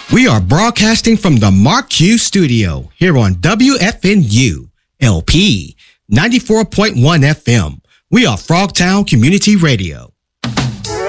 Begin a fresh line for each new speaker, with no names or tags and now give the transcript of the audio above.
We are broadcasting from the Mark Q studio here on WFNU LP 94.1 FM. We are Frogtown Community Radio.